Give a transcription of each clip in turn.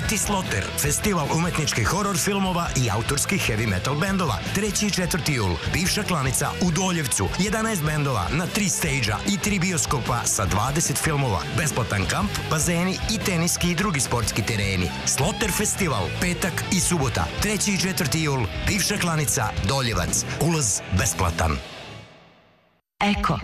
City Slaughter, festival umetničkih horor filmova i autorskih heavy metal bendova. 3. i 4. jul, bivša klanica u Doljevcu, 11 bendova na 3 stage-a i 3 bioskopa sa 20 filmova. Besplatan kamp, bazeni i teniski i drugi sportski tereni. Slaughter festival, petak i subota, 3. i 4. jul, bivša klanica Doljevac. Ulaz besplatan. Eko.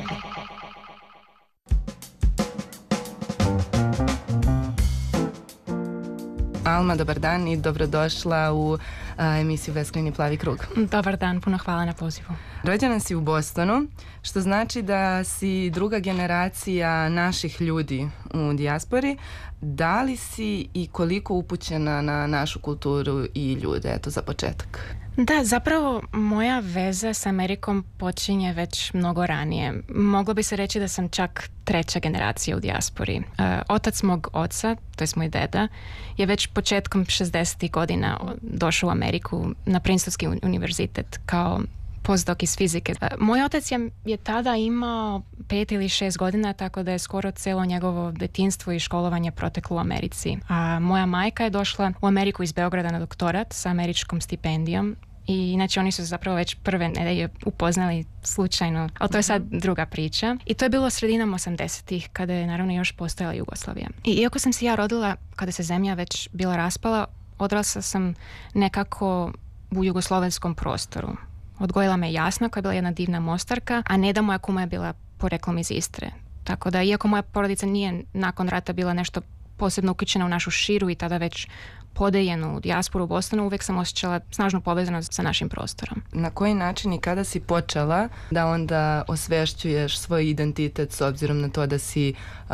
Alma, dobar dan i dobrodošla u emisiju Beskrajni plavi krug. Dobar dan, puno hvala na pozivu. Rođena si u Bostonu, što znači da si druga generacija naših ljudi u dijaspori. Da li si i koliko upućena na našu kulturu i ljude, eto za početak? Da, zapravo moja veza s Amerikom počinje već mnogo ranije. Moglo bi se reći da sam čak 3. generacija u dijaspori. Otac mog oca, to je moj deda, je već početkom 60. godina došao u Ameriku na Princetonski univerzitet kao postdoc iz fizike. Moj otac je tada imao 5 ili 6 godina, tako da je skoro cijelo njegovo detinjstvo i školovanje proteklo u Americi. A moja majka je došla u Ameriku iz Beograda na doktorat sa američkom stipendijom. I inače oni su zapravo već prve nedelje upoznali slučajno, ali to je sad druga priča. I to je bilo sredinom 80-ih, kada je naravno još postojala Jugoslavija. I iako sam se ja rodila kada se zemlja već bila raspala, odrasla sam nekako u jugoslovenskom prostoru. Odgojila me Jasna, koja je bila jedna divna Mostarka, a Neda, moja kuma, je bila poreklom iz Istre. Tako da, iako moja porodica nije nakon rata bila nešto posebno uključena u našu širu i tada već podeljenu dijasporu u Bostonu, uvijek sam osjećala snažnu povezanost sa našim prostorom. Na koji način i kada si počela da onda osvešćuješ svoj identitet s obzirom na to da si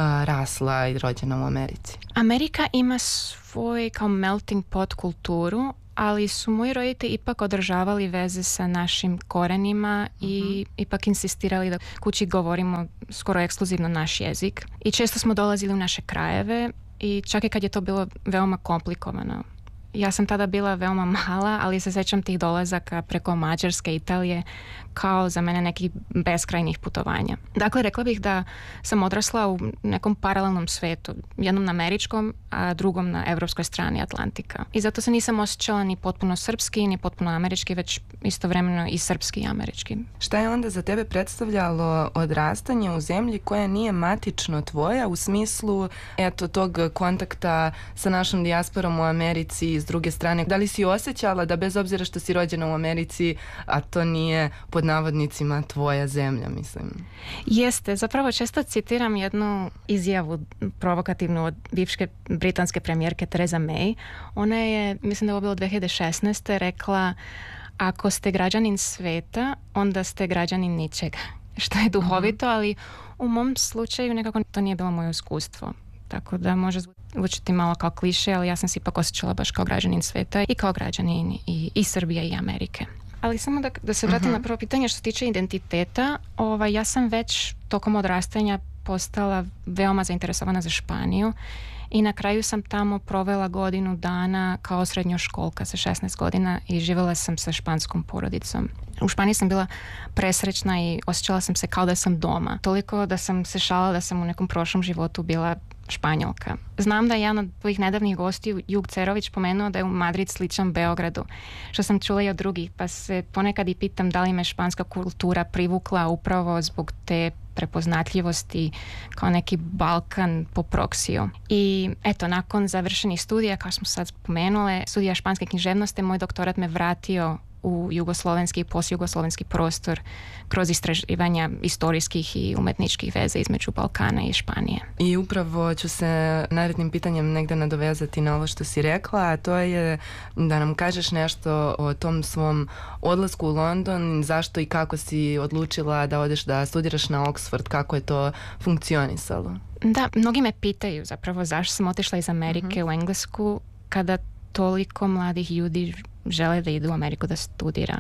rasla i rođena u Americi? Amerika ima svoj kao melting pot kulturu, ali su moji roditelji ipak održavali veze sa našim korenima i ipak insistirali da kući govorimo skoro ekskluzivno naš jezik. I često smo dolazili u naše krajeve i čak i kad je to bilo veoma komplikovano. Ja sam tada bila veoma mala, ali se sjećam tih dolazaka preko Mađarske, Italije, kao za mene nekih beskrajnih putovanja. Dakle, rekla bih da sam odrasla u nekom paralelnom svetu, jednom na američkom, a drugom na evropskoj strani Atlantika. I zato se nisam osjećala ni potpuno srpski, ni potpuno američki, već istovremeno i srpski i američki. Šta je onda za tebe predstavljalo odrastanje u zemlji koja nije matično tvoja, u smislu tog kontakta sa našom dijasporom u Americi i s druge strane? Da li si osjećala da bez obzira što si rođena u Americi, a to nije pod navodnicima tvoja zemlja, mislim? Jeste, zapravo često citiram jednu izjavu provokativnu od bivše britanske premijerke Theresa May. Ona je, mislim da je ovo bilo 2016. rekla: ako ste građanin sveta, onda ste građanin ničega. Što je duhovito, ali u mom slučaju nekako to nije bilo moje iskustvo. Tako da može zvučiti malo kao kliše, ali ja sam se ipak osjećala baš kao građanin sveta i kao građanin i Srbije i Amerike. Ali samo da se vratim na prvo pitanje što se tiče identiteta. Ja sam već tokom odrastanja postala veoma zainteresovana za Španiju i na kraju sam tamo provela godinu dana kao srednjoškolka sa 16 godina i živjela sam sa španskom porodicom. U Španiji sam bila presrećna i osjećala sam se kao da sam doma. Toliko da sam se šalila da sam u nekom prošlom životu bila Španjolka. Znam da je jedan od tvojih nedavnih gostiju, Jug Cerović, pomenuo da je u Madrid sličan Beogradu, što sam čula i od drugih, pa se ponekad i pitam da li me španska kultura privukla upravo zbog te prepoznatljivosti kao neki Balkan po proksiju. I eto, nakon završenih studija, kao smo sad spomenule, studija španske književnosti, moj doktorat me vratio u jugoslovenski i posljugoslovenski prostor kroz istraživanja istorijskih i umetničkih veza između Balkana i Španije. I upravo ću se narednim pitanjem negdje nadovezati na ovo što si rekla, a to je da nam kažeš nešto o tom svom odlasku u London, zašto i kako si odlučila da odeš da studiraš na Oxford, kako je to funkcionisalo? Da, mnogi me pitaju zapravo zašto sam otišla iz Amerike u Englesku kada toliko mladih ljudi žele da idu u Ameriku da studira.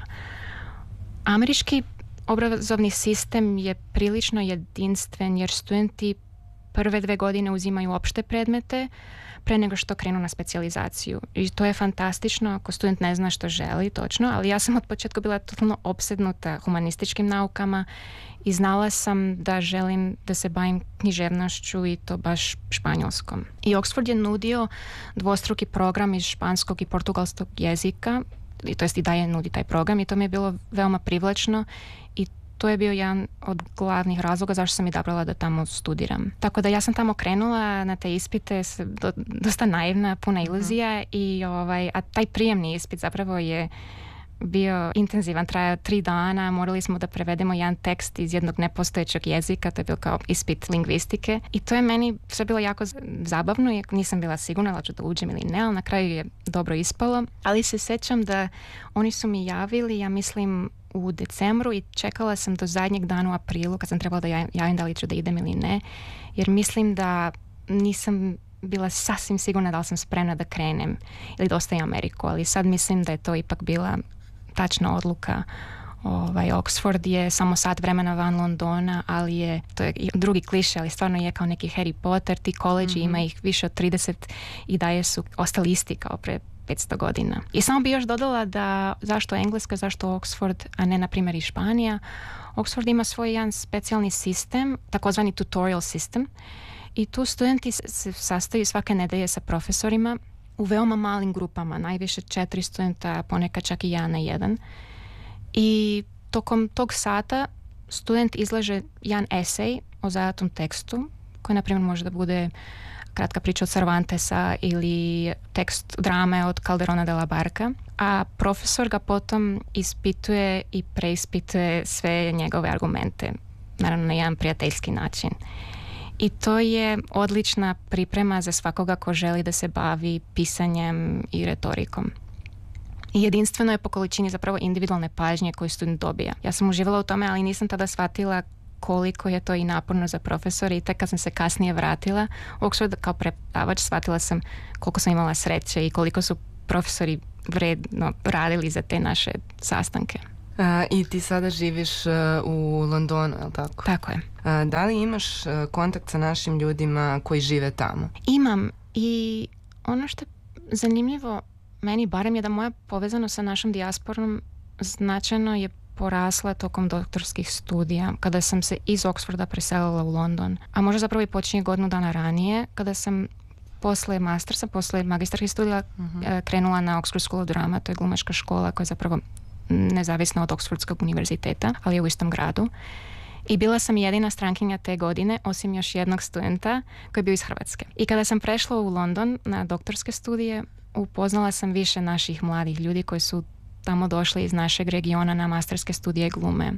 Američki obrazovni sistem je prilično jedinstven jer studenti prve 2 godine uzimaju opšte predmete pre nego što krenu na specijalizaciju. I to je fantastično ako student ne zna što želi točno, ali ja sam od početka bila totalno opsednuta humanističkim naukama i znala sam da želim da se bavim književnošću i to baš španjolskom. I Oxford je nudio dvostruki program iz španskog i portugalskog jezika, to jest i dalje nudi taj program i to mi je bilo veoma privlačno i to je bio jedan od glavnih razloga zašto sam izabrala da tamo studiram. Tako da ja sam tamo krenula na te ispite dosta naivna, puna iluzija a taj prijemni ispit zapravo je bio intenzivan, trajao 3 dana, morali smo da prevedemo jedan tekst iz jednog nepostojećeg jezika, to je bio kao ispit lingvistike i to je meni sve bilo jako zabavno, jer nisam bila sigurna da ću da uđem ili ne, ali na kraju je dobro ispalo, ali se sjećam da oni su mi javili, ja mislim u decembru i čekala sam do zadnjeg dana u aprilu kad sam trebala da javim da li ću da idem ili ne, jer mislim da nisam bila sasvim sigurna da li sam spremna da krenem ili da ostajem u Ameriku, ali sad mislim da je to ipak bila tačna odluka. Oxford je samo sat vremena van Londona, ali to je drugi kliše, ali stvarno je kao neki Harry Potter, ti koleđi ima ih više od 30 i dalje su ostali isti kao pre 500 godina. I samo bi još dodala da zašto Engleska, zašto Oxford, a ne na primjer i Španija. Oxford ima svoj jedan specijalni sistem, takozvani tutorial system, i tu studenti se sastaju svake nedelje sa profesorima u veoma malim grupama, najviše 4 studenta, ponekad čak i 1 na 1. I tokom tog sata student izlaže jedan esej o zadatom tekstu, koji na primjer može da bude kratka priča od Cervantesa ili tekst drame od Calderona de la Barca, a profesor ga potom ispituje i preispituje sve njegove argumente, naravno na jedan prijateljski način. I to je odlična priprema za svakoga ko želi da se bavi pisanjem i retorikom. I jedinstveno je po količini zapravo individualne pažnje koju student dobija. Ja sam uživala u tome, ali nisam tada shvatila koliko je to i naporno za profesore i tek kad sam se kasnije vratila u Oxford kao predavač shvatila sam koliko sam imala sreće i koliko su profesori vredno radili za te naše sastanke. I ti sada živiš u Londonu, je li tako? Tako je. Da li imaš kontakt sa našim ljudima koji žive tamo? Imam i ono što je zanimljivo meni barem je da moja povezanost sa našom dijasporom značajno je porasla tokom doktorskih studija, kada sam se iz Oxforda preselila u London. A možda zapravo i počinje godinu dana ranije, kada sam posle mastersa, posle magistarskih studija krenula na Oxford School of Drama, to je glumačka škola koja je zapravo nezavisna od Oxfordskog univerziteta, ali je u istom gradu. I bila sam jedina strankinja te godine, osim još jednog studenta koji je bio iz Hrvatske. I kada sam prešla u London na doktorske studije, upoznala sam više naših mladih ljudi koji su tamo došli iz našeg regiona na masterske studije glume.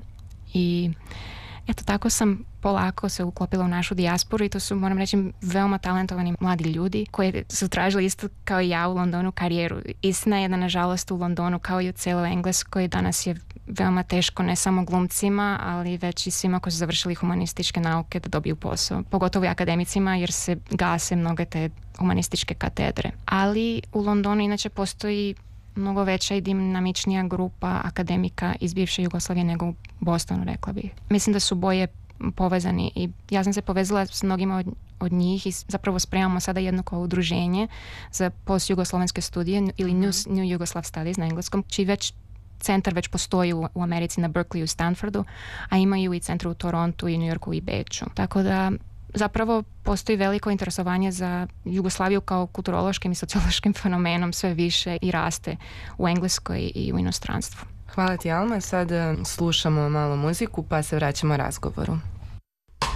I eto, tako sam polako se uklopila u našu dijasporu i to su, moram reći, veoma talentovani mladi ljudi koji su tražili isto kao i ja u Londonu karijeru. Istina je da, nažalost, u Londonu kao i u cijeloj Engleskoj danas je veoma teško ne samo glumcima, ali već i svima koji su završili humanističke nauke da dobiju posao. Pogotovo i akademicima jer se gase mnoge te humanističke katedre. Ali u Londonu inače postoji mnogo veća i dinamičnija grupa akademika iz bivše Jugoslavije nego u Bostonu, rekla bih. Mislim da su bolje povezani i ja sam se povezala s mnogima od njih i zapravo spremamo sada jedno kao udruženje za post-jugoslovenske studije ili New Yugoslav Studies na engleskom, čiji centar već postoji u Americi na Berkeley u Stanfordu, a imaju i centar u Torontu i New Yorku i Beču. Tako da zapravo postoji veliko interesovanje za Jugoslaviju kao kulturološkim i sociološkim fenomenom sve više i raste u Engleskoj i u inostranstvu. Hvala ti, Alma. Sad slušamo malo muziku pa se vraćamo razgovoru.